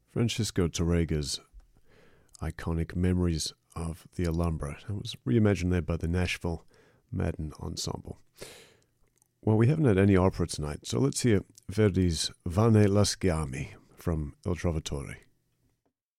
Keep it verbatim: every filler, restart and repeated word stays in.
Francisco Tárrega's iconic Memories of the Alhambra. It was reimagined there by the Nashville Madden Ensemble. Well, we haven't had any opera tonight, so let's hear Verdi's Vanne Lasciami from Il Trovatore.